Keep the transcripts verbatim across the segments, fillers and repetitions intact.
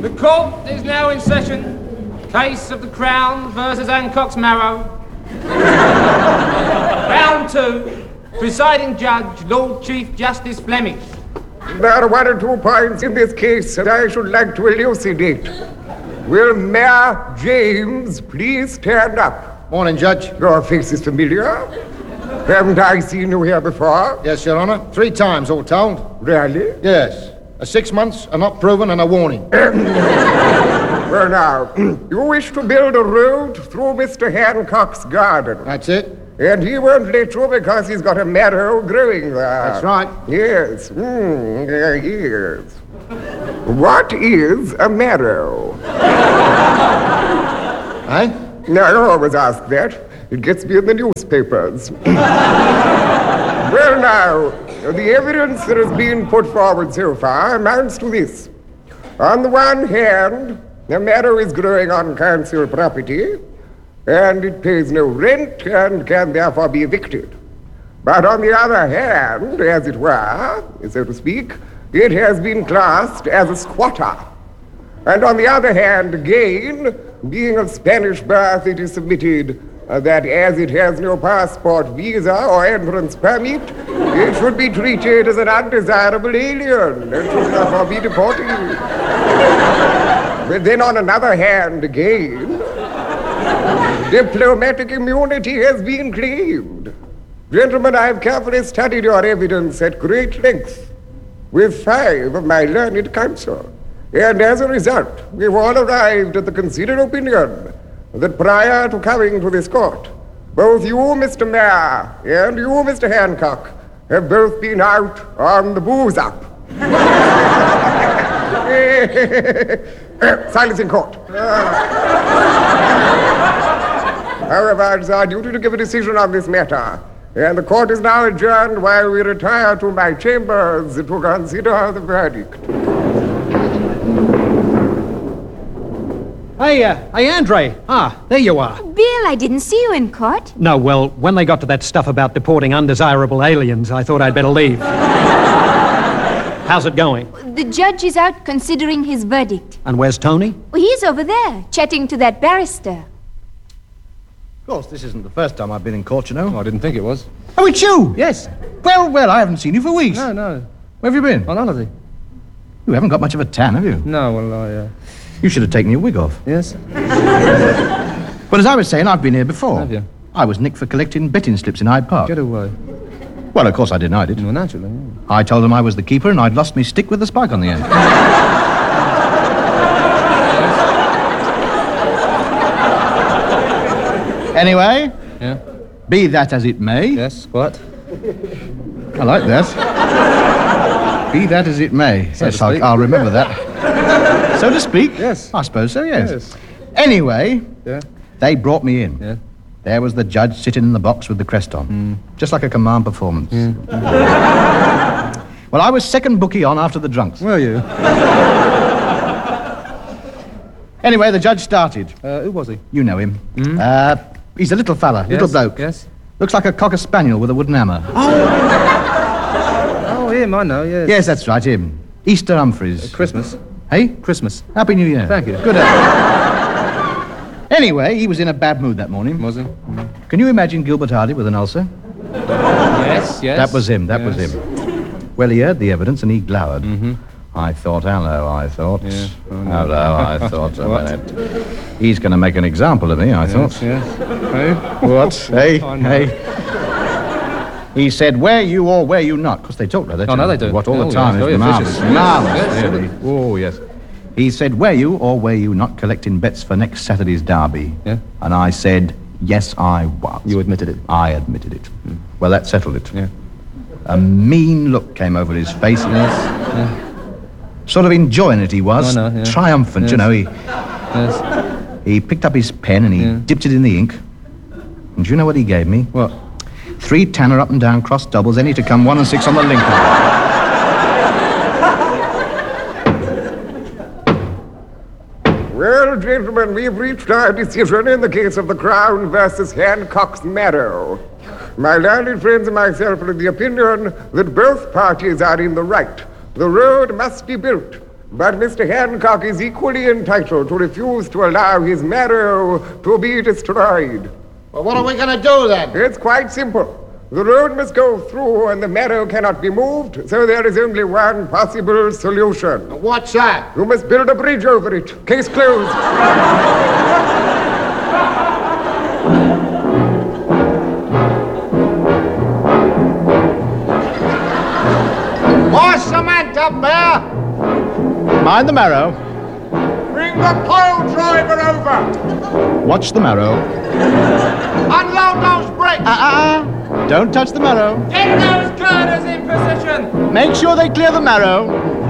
The court is now in session. Case of the Crown versus Hancock's Marrow. Round two. Presiding Judge, Lord Chief Justice Flemish. There are one or two points in this case that I should like to elucidate. Will Mayor James please stand up? Morning, Judge. Your face is familiar. Haven't I seen you here before? Yes, Your Honor. Three times, all told. Really? Yes. A six months, a not proven, and a warning. Well, now, you wish to build a road through Mister Hancock's garden. That's it. And he won't let you because he's got a meadow growing there. That's right. Yes. Mm, yes. What is a meadow? Eh? No, I always ask that. It gets me in the newspapers. Well, now, the evidence that has been put forward so far amounts to this. On the one hand, the meadow is growing on council property, and it pays no rent and can therefore be evicted. But on the other hand, as it were, so to speak, it has been classed as a squatter. And on the other hand, again, being of Spanish birth, it is submitted uh, that as it has no passport, visa, or entrance permit, it should be treated as an undesirable alien and should therefore be deported. But then on another hand, again, diplomatic immunity has been claimed. Gentlemen, I have carefully studied your evidence at great length with five of my learned counsel. And as a result, we've all arrived at the considered opinion that prior to coming to this court, both you, Mister Mayor, and you, Mister Hancock, have both been out on the booze up. Silence in court. However, it's our duty to give a decision on this matter, and the court is now adjourned while we retire to my chambers to consider the verdict. Hey, uh, hey, Andre. Ah, there you are. Bill, I didn't see you in court. No, well, when they got to that stuff about deporting undesirable aliens, I thought I'd better leave. How's it going? The judge is out considering his verdict. And where's Tony? Well, he's over there, chatting to that barrister. Of course, this isn't the first time I've been in court, you know. Oh, I didn't think it was. Oh, it's you? Yes. Well, well, I haven't seen you for weeks. No, no. Where have you been? On holiday. You haven't got much of a tan, have you? No, well, I, uh... You should have taken your wig off. Yes? Well, as I was saying, I've been here before. Have you? I was nicked for collecting betting slips in Hyde Park. Get away. Well, of course I denied it. Well, naturally, yeah. I told them I was the keeper and I'd lost me stick with the spike on the end. Anyway, Yeah? be that as it may. Yes, what? I like that. Be that as it may. So yes, to I'll, speak. I'll remember that. So to speak? Yes. I suppose so, yes. Yes. Anyway, Yeah? they brought me in. Yeah? There was the judge sitting in the box with the crest on. Mm. Just like a command performance. Well, I was second bookie on after the drunks. Were you? Anyway, the judge started. Uh, who was he? You know him. Mm. Uh, he's a little fella, little Yes, bloke. Yes? Looks like a cocker spaniel with a wooden hammer. Oh, him, I know, yes. Yes, that's right, him. Easter Humphreys. Christmas. Hey? Christmas. Happy New Year. Thank you. Good. Anyway, he was in a bad mood that morning. Was he? Can you imagine Gilbert Hardy with an ulcer? Yes, yes. That was him, that yes. was him. Well, he heard the evidence and he glowered. Mm-hmm. I thought, hello, I thought. Yeah. Oh, no. Hello, I thought. a What? minute. He's going to make an example of me, I Yes, thought. yes. Hey? What? Hey, I know. hey. He said, where you or where you not? Because they talk like that. Oh, you no, know. they do. What, all Oh, the time. yes, It's very marvellous. officious. Marvellous, Yes, really. Oh, yes. He said, were you or were you not collecting bets for next Saturday's derby? Yeah. And I said, yes, I was. You admitted it? I admitted it. Mm. Well, that settled it. Yeah. A mean look came over his face. Yes. Yeah. Sort of enjoying it he was. I know, yeah. Triumphant, Yes. you know. He, Yes. he picked up his pen and he Yeah. dipped it in the ink. And do you know what he gave me? What? Three Tanner up and down cross doubles, any to come one and six on the Lincoln. Well, gentlemen, we've reached our decision in the case of the Crown versus Hancock's Meadow. My learned friends and myself are of the opinion that both parties are in the right. The road must be built, But Mister Hancock is equally entitled to refuse to allow his marrow to be destroyed. Well, what are we going to do then? It's quite simple. The road must go through and the marrow cannot be moved, so there is only one possible solution. What's that? You must build a bridge over it. Case closed. More cement up there! Mind the marrow. Bring the pole driver over. Watch the marrow. Unload those bricks! Uh-uh. Don't touch the marrow. Get those girders in position! Make sure they clear the marrow.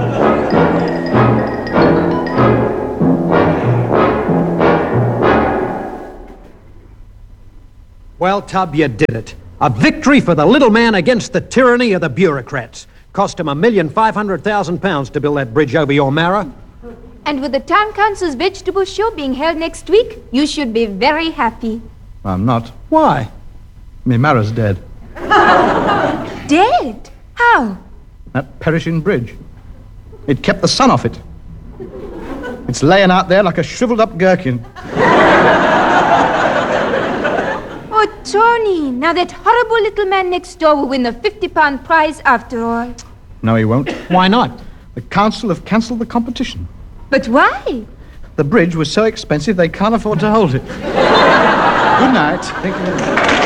Well, Tub, you did it. A victory for the little man against the tyranny of the bureaucrats. Cost him a million five hundred thousand pounds to build that bridge over your marrow. And with the town council's vegetable show being held next week, you should be very happy. I'm not. Why? My marrow's dead. Dead? How? That perishing bridge. It kept the sun off it. It's laying out there like a shriveled up gherkin. Oh, Tony, now that horrible little man next door will win the fifty pound prize after all. No, he won't. Why not? The council have cancelled the competition. But why? The bridge was so expensive they can't afford to hold it. Good night. Thank you.